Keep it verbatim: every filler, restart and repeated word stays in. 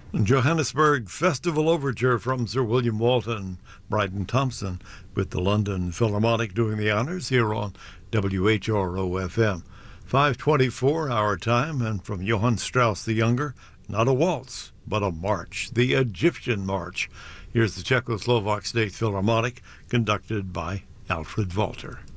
Johannesburg Festival Overture from Sir William Walton, Bryden Thompson, with the London Philharmonic doing the honors here on W H R O F M. five twenty-four our time, and from Johann Strauss the Younger, not a waltz, but a march, the Egyptian March. Here's the Czechoslovak State Philharmonic, conducted by Alfred Walter.